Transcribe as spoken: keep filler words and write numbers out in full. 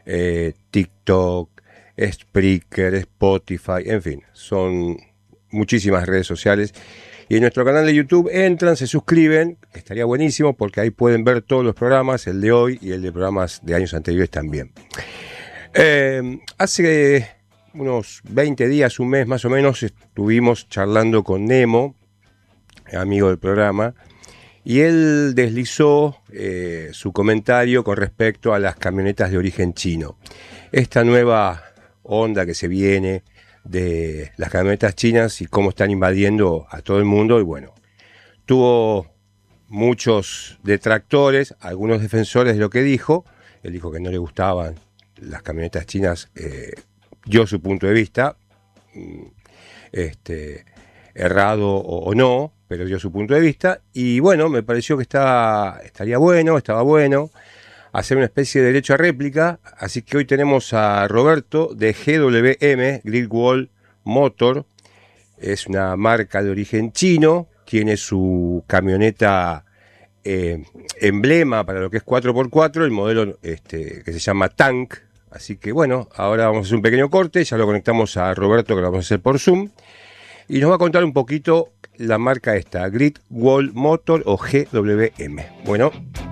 eh, TikTok, Spreaker, Spotify, en fin, son muchísimas redes sociales. Y en nuestro canal de YouTube entran, se suscriben, estaría buenísimo porque ahí pueden ver todos los programas, el de hoy y el de programas de años anteriores también. Eh, hace unos veinte días, un mes más o menos, estuvimos charlando con Nemo, amigo del programa, y él deslizó eh, su comentario con respecto a las camionetas de origen chino. Esta nueva onda que se viene de las camionetas chinas y cómo están invadiendo a todo el mundo, y bueno, tuvo muchos detractores, algunos defensores de lo que dijo. Él dijo que no le gustaban las camionetas chinas, eh, dio su punto de vista, este, errado o, o no, pero dio su punto de vista, y bueno, me pareció que estaba, estaría bueno, estaba bueno hacer una especie de derecho a réplica, así que hoy tenemos a Roberto de G W M, Great Wall Motor, es una marca de origen chino, tiene su camioneta eh, emblema para lo que es cuatro por cuatro, el modelo este, que se llama Tank, así que bueno, ahora vamos a hacer un pequeño corte, ya lo conectamos a Roberto, que lo vamos a hacer por Zoom, y nos va a contar un poquito la marca esta, Great Wall Motor o G W M. Bueno,